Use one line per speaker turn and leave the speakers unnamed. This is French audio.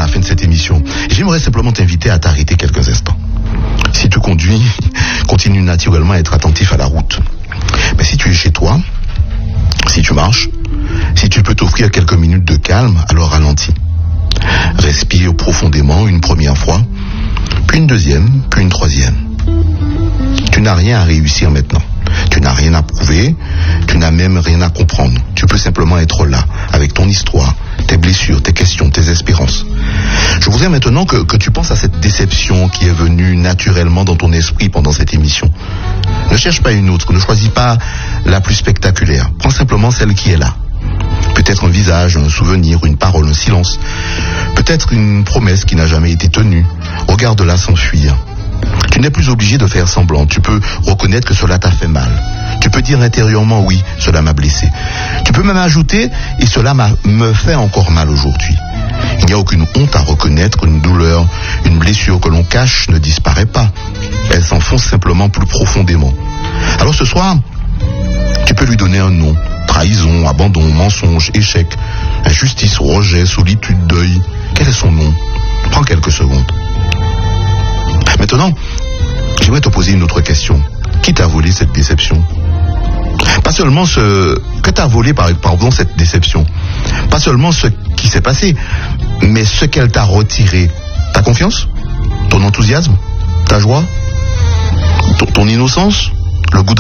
la fin de cette émission. J'aimerais simplement t'inviter à t'arrêter quelques instants. Si tu conduis, continue naturellement à être attentif à la route. Mais si tu es chez toi, si tu marches, si tu peux t'offrir quelques minutes de calme, alors ralentis. Respire profondément une première fois, puis une deuxième, puis une troisième. Tu n'as rien à réussir maintenant. Tu n'as rien à prouver, tu n'as même rien à comprendre. Tu peux simplement être là, avec ton histoire, tes blessures, tes questions, tes espérances. Je voudrais maintenant que tu penses à cette déception qui est venue naturellement dans ton esprit pendant cette émission. Ne cherche pas une autre, ne choisis pas la plus spectaculaire. Prends simplement celle qui est là. Peut-être un visage, un souvenir, une parole, un silence. Peut-être une promesse qui n'a jamais été tenue. Regarde-la s'enfuir. Tu n'es plus obligé de faire semblant. Tu peux reconnaître que cela t'a fait mal. Tu peux dire intérieurement, oui, cela m'a blessé. Tu peux même ajouter, et cela me fait encore mal aujourd'hui. Il n'y a aucune honte à reconnaître une douleur, une blessure que l'on cache ne disparaît pas. Elle s'enfonce simplement plus profondément. Alors ce soir, tu peux lui donner un nom. Trahison, abandon, mensonge, échec, injustice, rejet, solitude, deuil. Quel est son nom? Prends quelques secondes. Maintenant, j'aimerais te poser une autre question. Qui t'a volé cette déception? Pas seulement ce que t'a volé, pardon, cette déception. Pas seulement ce qui s'est passé, mais ce qu'elle t'a retiré. Ta confiance? Ton enthousiasme? Ta joie? Ton innocence? Le goût de